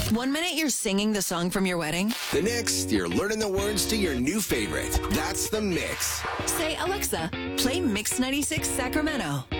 1 minute you're singing the song from your wedding. The next, you're learning the words to your new favorite. That's The Mix. Say, Alexa, play Mix 96 Sacramento.